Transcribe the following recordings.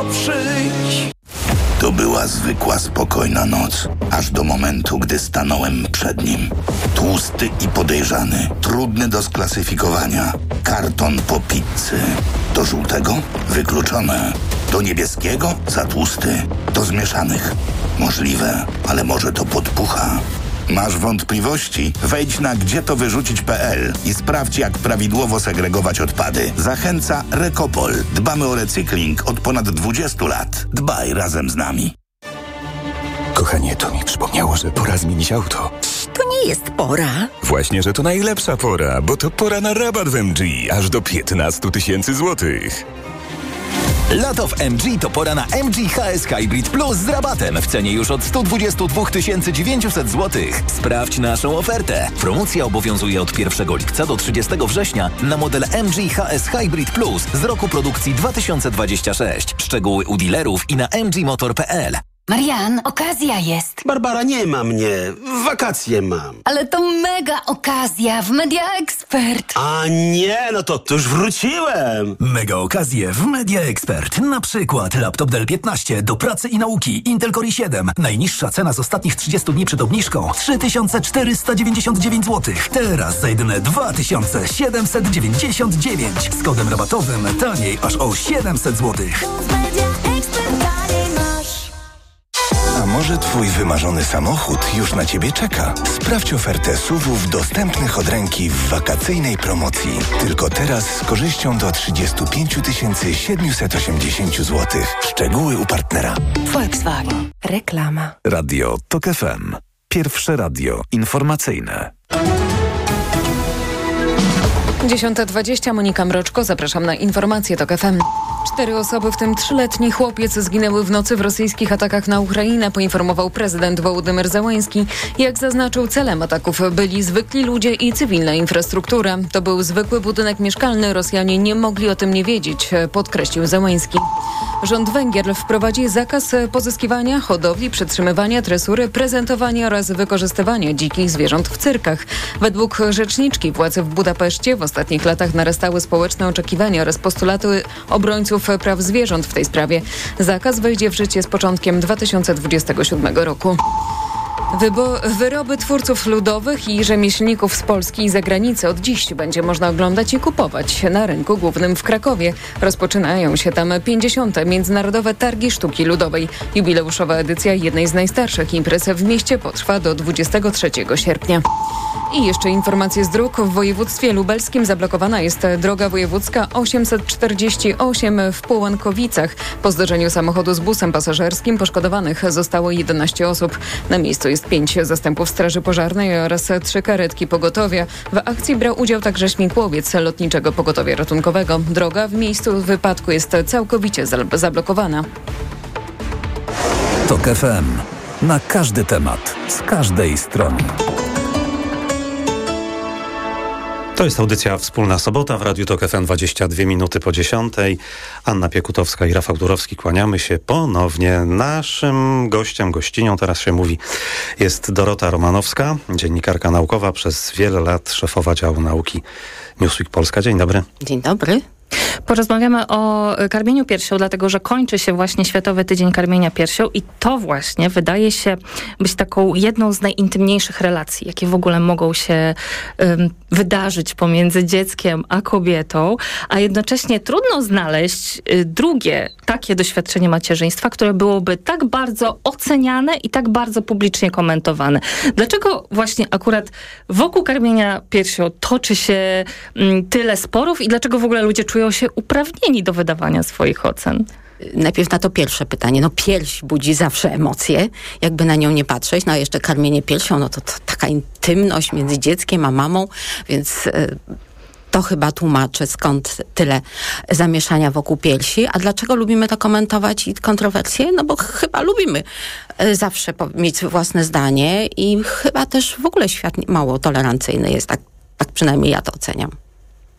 Przyjdź. To była zwykła, spokojna noc, aż do momentu, gdy stanąłem przed nim. Tłusty i podejrzany, trudny do sklasyfikowania. Karton po pizzy. Do żółtego? Wykluczone. Do niebieskiego? Za tłusty. Do zmieszanych? Możliwe, ale może to podpucha. Masz wątpliwości? Wejdź na gdzietowyrzucić.pl i sprawdź, jak prawidłowo segregować odpady. Zachęca Recopol. Dbamy o recykling od ponad 20 lat. Dbaj razem z nami. Kochanie, to mi przypomniało, że pora zmienić auto. To nie jest pora. Właśnie, że to najlepsza pora, bo to pora na rabat w MG, aż do 15 000 złotych. Lato w MG to pora na MG HS Hybrid Plus z rabatem w cenie już od 122 900 zł. Sprawdź naszą ofertę. Promocja obowiązuje od 1 lipca do 30 września na model MG HS Hybrid Plus z roku produkcji 2026. Szczegóły u dealerów i na mgmotor.pl. Marian, okazja jest. Barbara, nie ma mnie. Wakacje mam. Ale to mega okazja w Media Expert. A nie, no to już wróciłem. Mega okazje w Media Expert. Na przykład laptop Dell 15 do pracy i nauki Intel Core i7. Najniższa cena z ostatnich 30 dni przed obniżką 3499 zł. Teraz za jedyne 2799. Z kodem rabatowym taniej aż o 700 zł. A może twój wymarzony samochód już na ciebie czeka? Sprawdź ofertę SUV-ów dostępnych od ręki w wakacyjnej promocji. Tylko teraz z korzyścią do 35 780 zł. Szczegóły u partnera. Volkswagen. Reklama. Radio TOK FM. Pierwsze radio informacyjne. 10:20, Monika Mroczko, zapraszam na informacje TOK FM. 4 osoby, w tym 3-letni chłopiec, zginęły w nocy w rosyjskich atakach na Ukrainę, poinformował prezydent Wołodymyr Zełenski. Jak zaznaczył, celem ataków byli zwykli ludzie i cywilna infrastruktura. To był zwykły budynek mieszkalny, Rosjanie nie mogli o tym nie wiedzieć, podkreślił Zełenski. Rząd Węgier wprowadzi zakaz pozyskiwania, hodowli, przetrzymywania, tresury, prezentowania oraz wykorzystywania dzikich zwierząt w cyrkach. Według rzeczniczki władz w Budapeszcie w ostatnich latach narastały społeczne oczekiwania oraz postulaty obrońców praw zwierząt w tej sprawie. Zakaz wejdzie w życie z początkiem 2027 roku. Wyroby twórców ludowych i rzemieślników z Polski i zagranicy od dziś będzie można oglądać i kupować na rynku głównym w Krakowie. Rozpoczynają się tam 50. Międzynarodowe Targi Sztuki Ludowej. Jubileuszowa edycja jednej z najstarszych imprez w mieście potrwa do 23 sierpnia. I jeszcze informacje z dróg. W województwie lubelskim zablokowana jest droga wojewódzka 848 w Połankowicach. Po zdarzeniu samochodu z busem pasażerskim poszkodowanych zostało 11 osób. Na miejscu jest 5 zastępów straży pożarnej oraz 3 karetki pogotowia. W akcji brał udział także śmigłowiec Lotniczego Pogotowia Ratunkowego. Droga w miejscu wypadku jest całkowicie zablokowana. TOK FM. Na każdy temat, z każdej strony. To jest audycja Wspólna Sobota w Radiu TOK FM, 22 minuty po 10. Anna Piekutowska i Rafał Durowski, kłaniamy się ponownie. Naszym gościem, gościnią, teraz się mówi, jest Dorota Romanowska, dziennikarka naukowa, przez wiele lat szefowa działu nauki Newsweek Polska. Dzień dobry. Dzień dobry. Porozmawiamy o karmieniu piersią, dlatego że kończy się właśnie Światowy Tydzień Karmienia Piersią i to właśnie wydaje się być taką jedną z najintymniejszych relacji, jakie w ogóle mogą się wydarzyć pomiędzy dzieckiem a kobietą, a jednocześnie trudno znaleźć drugie takie doświadczenie macierzyństwa, które byłoby tak bardzo oceniane i tak bardzo publicznie komentowane. Dlaczego właśnie akurat wokół karmienia piersią toczy się tyle sporów i dlaczego w ogóle ludzie czują się uprawnieni do wydawania swoich ocen? Najpierw na to pierwsze pytanie. No pierś budzi zawsze emocje, jakby na nią nie patrzeć. No a jeszcze karmienie piersią, no to taka intymność między dzieckiem a mamą, więc to chyba tłumaczy, skąd tyle zamieszania wokół piersi. A dlaczego lubimy to komentować i kontrowersje? No bo chyba lubimy zawsze mieć własne zdanie i chyba też w ogóle świat mało tolerancyjny jest, tak przynajmniej ja to oceniam.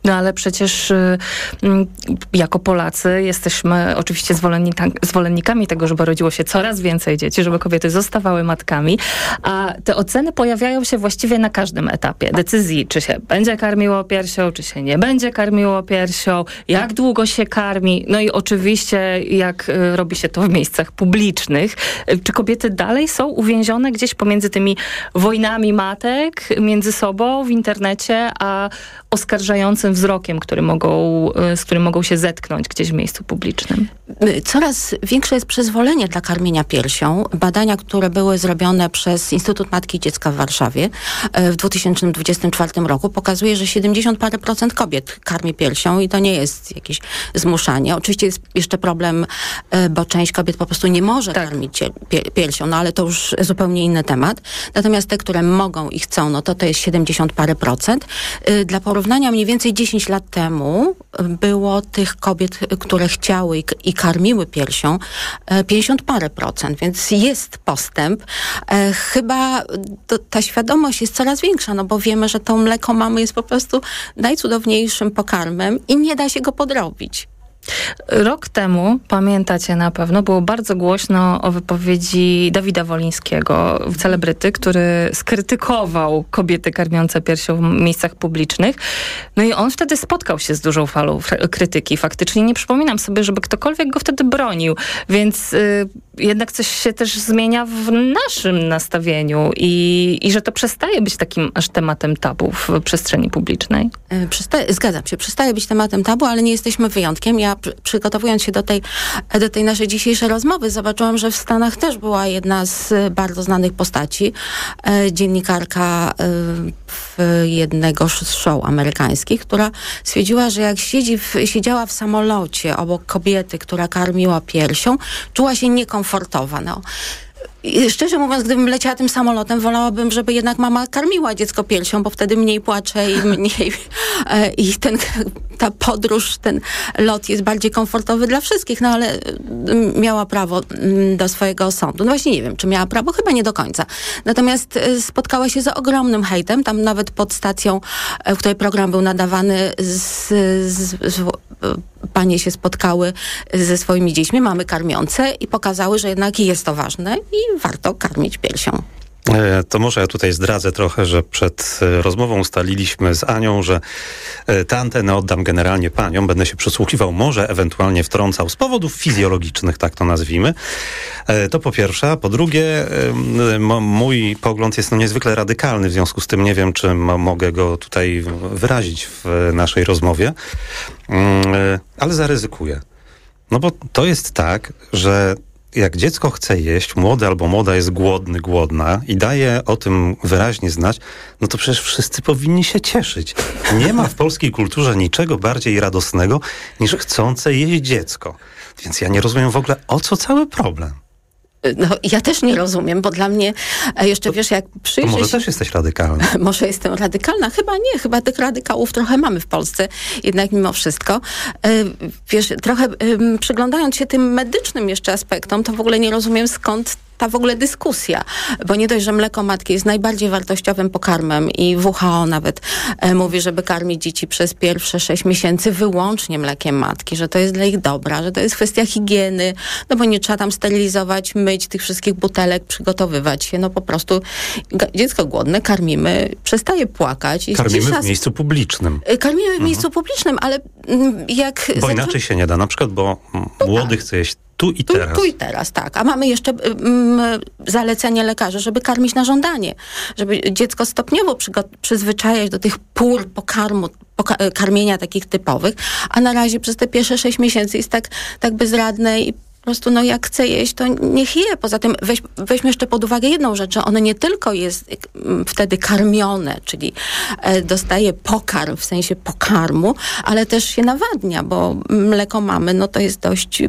No ale przecież jako Polacy jesteśmy oczywiście zwolennikami tego, żeby rodziło się coraz więcej dzieci, żeby kobiety zostawały matkami, a te oceny pojawiają się właściwie na każdym etapie decyzji, czy się będzie karmiło piersią, czy się nie będzie karmiło piersią, jak długo się karmi, no i oczywiście jak robi się to w miejscach publicznych. Czy kobiety dalej są uwięzione gdzieś pomiędzy tymi wojnami matek między sobą w internecie, a oskarżającym wzrokiem, z którym mogą się zetknąć gdzieś w miejscu publicznym? Coraz większe jest przyzwolenie dla karmienia piersią. Badania, które były zrobione przez Instytut Matki i Dziecka w Warszawie w 2024 roku pokazuje, że 70 parę procent kobiet karmi piersią i to nie jest jakieś zmuszanie. Oczywiście jest jeszcze problem, bo część kobiet po prostu nie może karmić piersią, no ale to już zupełnie inny temat. Natomiast te, które mogą i chcą, no to jest 70 parę procent. Dla porównania mniej więcej 10 lat temu było tych kobiet, które chciały i karmiły piersią 50 parę procent, więc jest postęp. Chyba ta świadomość jest coraz większa, no bo wiemy, że to mleko mamy jest po prostu najcudowniejszym pokarmem i nie da się go podrobić. Rok temu, pamiętacie na pewno, było bardzo głośno o wypowiedzi Dawida Wolińskiego, celebryty, który skrytykował kobiety karmiące piersią w miejscach publicznych. No i on wtedy spotkał się z dużą falą krytyki. Faktycznie nie przypominam sobie, żeby ktokolwiek go wtedy bronił, więc jednak coś się też zmienia w naszym nastawieniu i że to przestaje być takim aż tematem tabu w przestrzeni publicznej. Zgadzam się, przestaje być tematem tabu, ale nie jesteśmy wyjątkiem. Ja przygotowując się do tej naszej dzisiejszej rozmowy, zobaczyłam, że w Stanach też była jedna z bardzo znanych postaci, dziennikarka jednego z show amerykańskich, która stwierdziła, że jak siedziała w samolocie obok kobiety, która karmiła piersią, czuła się niekomfortowa. No. I szczerze mówiąc, gdybym leciała tym samolotem, wolałabym, żeby jednak mama karmiła dziecko piersią, bo wtedy mniej płacze i mniej i ta podróż, ten lot jest bardziej komfortowy dla wszystkich, no ale miała prawo do swojego osądu. No właśnie nie wiem, czy miała prawo, chyba nie do końca. Natomiast spotkała się z ogromnym hejtem, tam nawet pod stacją, w której program był nadawany, panie się spotkały ze swoimi dziećmi, mamy karmiące i pokazały, że jednak jest to ważne i warto karmić piersią. To może ja tutaj zdradzę trochę, że przed rozmową ustaliliśmy z Anią, że tę antenę oddam generalnie paniom. Będę się przysłuchiwał, może ewentualnie wtrącał z powodów fizjologicznych, tak to nazwijmy. To po pierwsze. A po drugie, mój pogląd jest niezwykle radykalny, w związku z tym nie wiem, czy mogę go tutaj wyrazić w naszej rozmowie, ale zaryzykuję. No bo to jest tak, że jak dziecko chce jeść, młody albo młoda jest głodny, głodna i daje o tym wyraźnie znać, no to przecież wszyscy powinni się cieszyć. Nie ma w polskiej kulturze niczego bardziej radosnego niż chcące jeść dziecko. Więc ja nie rozumiem w ogóle, o co cały problem. No, ja też nie rozumiem, bo dla mnie jeszcze, wiesz, jak przyjrzeć... Może też jesteś radykalna. Może jestem radykalna? Chyba nie. Chyba tych radykałów trochę mamy w Polsce, jednak mimo wszystko. Wiesz, trochę przyglądając się tym medycznym jeszcze aspektom, to w ogóle nie rozumiem, skąd ta w ogóle dyskusja, bo nie dość, że mleko matki jest najbardziej wartościowym pokarmem i WHO nawet mówi, żeby karmić dzieci przez pierwsze 6 miesięcy wyłącznie mlekiem matki, że to jest dla ich dobra, że to jest kwestia higieny, no bo nie trzeba tam sterylizować, myć tych wszystkich butelek, przygotowywać się, no po prostu dziecko głodne karmimy, przestaje płakać. Karmimy w miejscu publicznym. Karmimy w miejscu publicznym, ale jak... Bo inaczej się nie da, na przykład, bo młody chce jeść tu i teraz. Tu i teraz, tak. A mamy jeszcze zalecenie lekarzy, żeby karmić na żądanie. Żeby dziecko stopniowo przyzwyczajać do tych pór pokarmu, karmienia takich typowych, a na razie przez te pierwsze 6 miesięcy jest tak bezradne i po prostu, no jak chce jeść, to niech je. Poza tym weźmy jeszcze pod uwagę jedną rzecz, że ono nie tylko jest wtedy karmione, czyli dostaje pokarm w sensie pokarmu, ale też się nawadnia, bo mleko mamy, no to jest dość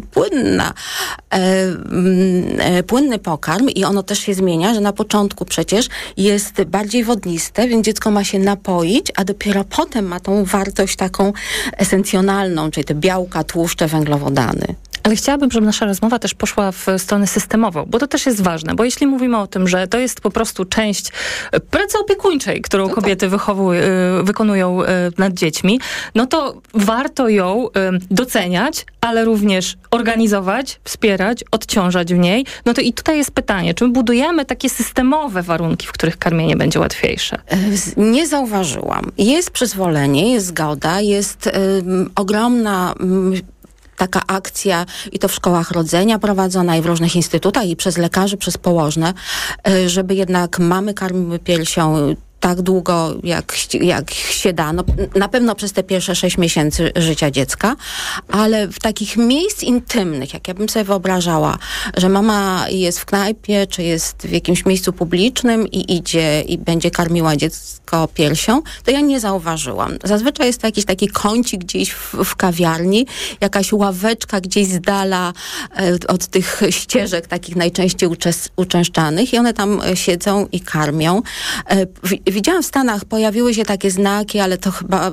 płynny pokarm i ono też się zmienia, że na początku przecież jest bardziej wodniste, więc dziecko ma się napoić, a dopiero potem ma tą wartość taką esencjonalną, czyli te białka, tłuszcze, węglowodany. Ale chciałabym, żeby nasza rozmowa też poszła w stronę systemową, bo to też jest ważne, bo jeśli mówimy o tym, że to jest po prostu część pracy opiekuńczej, którą kobiety wykonują nad dziećmi, no to warto ją doceniać, ale również organizować, wspierać, odciążać w niej. No to i tutaj jest pytanie, czy my budujemy takie systemowe warunki, w których karmienie będzie łatwiejsze? Nie zauważyłam. Jest przyzwolenie, jest zgoda, jest ogromna taka akcja i to w szkołach rodzenia prowadzona i w różnych instytutach i przez lekarzy, przez położne, żeby jednak mamy karmiły piersią tak długo, jak się da. No, na pewno przez te pierwsze 6 miesięcy życia dziecka, ale w takich miejsc intymnych, jak ja bym sobie wyobrażała, że mama jest w knajpie, czy jest w jakimś miejscu publicznym i idzie i będzie karmiła dziecko piersią, to ja nie zauważyłam. Zazwyczaj jest to jakiś taki kącik gdzieś w kawiarni, jakaś ławeczka gdzieś z dala od tych ścieżek takich najczęściej uczęszczanych i one tam siedzą i karmią. Widziałam w Stanach, pojawiły się takie znaki, ale to chyba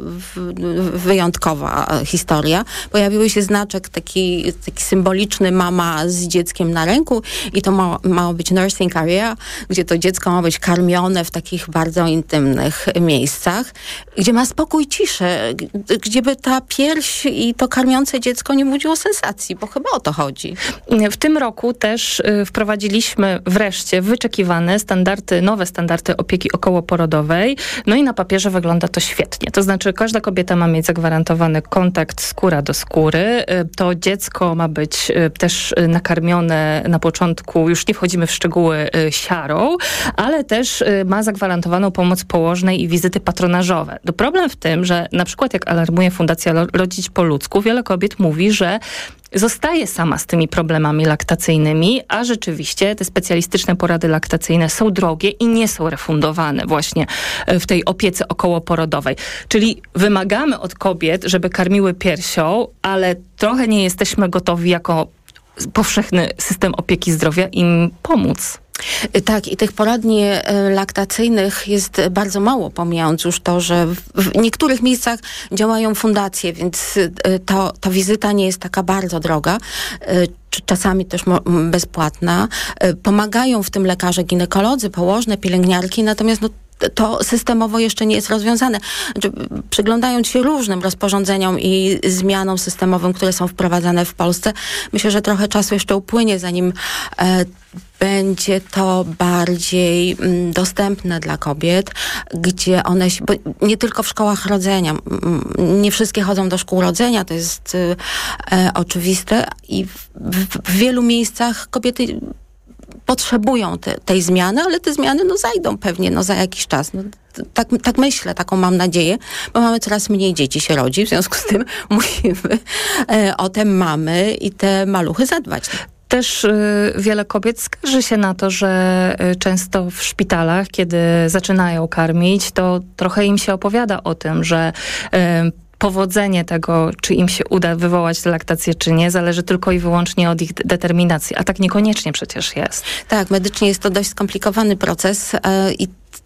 wyjątkowa historia. Pojawiły się znaczek taki symboliczny, mama z dzieckiem na ręku i to ma być nursing area, gdzie to dziecko ma być karmione w takich bardzo intymnych miejscach, gdzie ma spokój, ciszę, gdzie by ta pierś i to karmiące dziecko nie budziło sensacji, bo chyba o to chodzi. W tym roku też wprowadziliśmy wreszcie wyczekiwane nowe standardy opieki okołoporodowej. No i na papierze wygląda to świetnie. To znaczy każda kobieta ma mieć zagwarantowany kontakt skóra do skóry. To dziecko ma być też nakarmione na początku, już nie wchodzimy w szczegóły, siarą, ale też ma zagwarantowaną pomoc położnej i wizyty patronażowe. No problem w tym, że na przykład jak alarmuje Fundacja Rodzić po ludzku, wiele kobiet mówi, że zostaje sama z tymi problemami laktacyjnymi, a rzeczywiście te specjalistyczne porady laktacyjne są drogie i nie są refundowane właśnie w tej opiece okołoporodowej. Czyli wymagamy od kobiet, żeby karmiły piersią, ale trochę nie jesteśmy gotowi jako powszechny system opieki zdrowia im pomóc. Tak, i tych poradni laktacyjnych jest bardzo mało, pomijając już to, że w niektórych miejscach działają fundacje, więc ta wizyta nie jest taka bardzo droga, czasami też bezpłatna. Pomagają w tym lekarze ginekolodzy, położne, pielęgniarki, natomiast to systemowo jeszcze nie jest rozwiązane. Przyglądając się różnym rozporządzeniom i zmianom systemowym, które są wprowadzane w Polsce, myślę, że trochę czasu jeszcze upłynie, zanim będzie to bardziej dostępne dla kobiet, gdzie one, bo nie tylko w szkołach rodzenia, nie wszystkie chodzą do szkół rodzenia, to jest oczywiste i w wielu miejscach kobiety potrzebują tej zmiany, ale te zmiany zajdą pewnie za jakiś czas. Tak myślę, taką mam nadzieję, bo mamy coraz mniej dzieci się rodzi, w związku z tym musimy o te mamy i te maluchy zadbać. Też wiele kobiet skarży się na to, że często w szpitalach, kiedy zaczynają karmić, to trochę im się opowiada o tym, że powodzenie tego, czy im się uda wywołać tę laktację, czy nie, zależy tylko i wyłącznie od ich determinacji. A tak niekoniecznie przecież jest. Tak, medycznie jest to dość skomplikowany proces i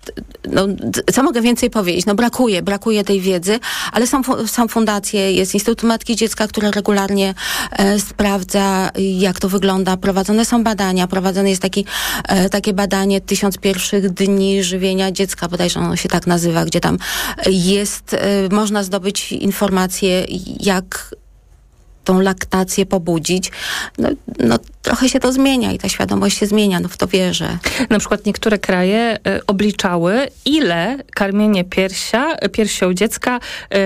co mogę więcej powiedzieć? Brakuje tej wiedzy, ale są fundacje, jest Instytut Matki i Dziecka, który regularnie sprawdza, jak to wygląda. Prowadzone są badania, prowadzone jest takie badanie 1000 pierwszych dni żywienia dziecka, bodajże ono się tak nazywa, gdzie tam można zdobyć informacje, jak tą laktację pobudzić. Trochę się to zmienia i ta świadomość się zmienia, w to wierzę. Na przykład niektóre kraje obliczały, ile karmienie piersią dziecka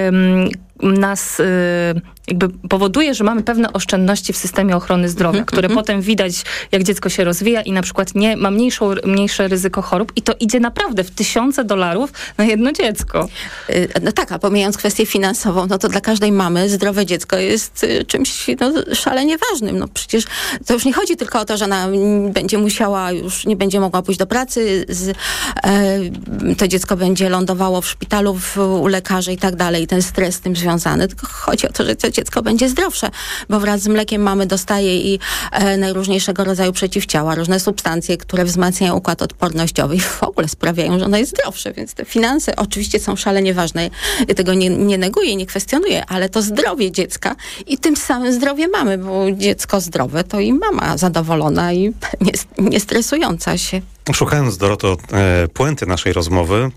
nas jakby powoduje, że mamy pewne oszczędności w systemie ochrony zdrowia, które potem widać, jak dziecko się rozwija i na przykład ma mniejsze ryzyko chorób i to idzie naprawdę w $1000 na jedno dziecko. Tak, a pomijając kwestię finansową, to dla każdej mamy zdrowe dziecko jest czymś szalenie ważnym. Przecież to już nie chodzi tylko o to, że ona będzie musiała, już nie będzie mogła pójść do pracy, to dziecko będzie lądowało w szpitalu, u lekarzy i tak dalej, i ten stres z tym związany, tylko chodzi o to, że to dziecko będzie zdrowsze, bo wraz z mlekiem mamy dostaje i najróżniejszego rodzaju przeciwciała, różne substancje, które wzmacniają układ odpornościowy i w ogóle sprawiają, że ono jest zdrowsze, więc te finanse oczywiście są szalenie ważne. Ja tego nie neguję, nie kwestionuję, ale to zdrowie dziecka i tym samym zdrowie mamy, bo dziecko zdrowe to i mama zadowolona i nie stresująca się. Szukając, Doroto, puenty naszej rozmowy,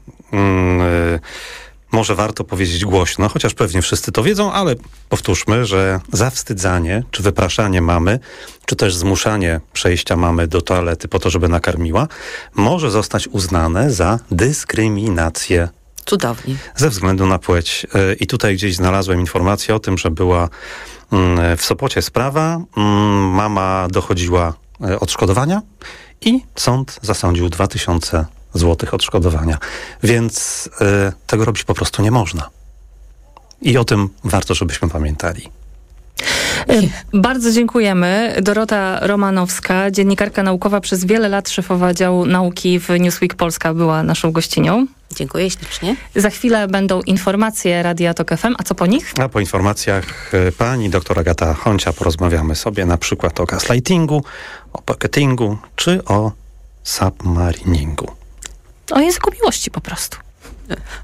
może warto powiedzieć głośno, chociaż pewnie wszyscy to wiedzą, ale powtórzmy, że zawstydzanie, czy wypraszanie mamy, czy też zmuszanie przejścia mamy do toalety po to, żeby nakarmiła, może zostać uznane za dyskryminację. Cudownie. Ze względu na płeć. I tutaj gdzieś znalazłem informację o tym, że była w Sopocie sprawa, mama dochodziła odszkodowania i sąd zasądził 2000 złotych odszkodowania. Więc tego robić po prostu nie można. I o tym warto, żebyśmy pamiętali. Bardzo dziękujemy. Dorota Romanowska, dziennikarka naukowa, przez wiele lat szefowa działu nauki w Newsweek Polska, była naszą gościnią. Dziękuję ślicznie. Za chwilę będą informacje Radia Tok FM. A co po nich? A po informacjach pani doktor Agata Honcia porozmawiamy sobie na przykład o gaslightingu, o pocketingu czy o submariningu. O języku miłości po prostu.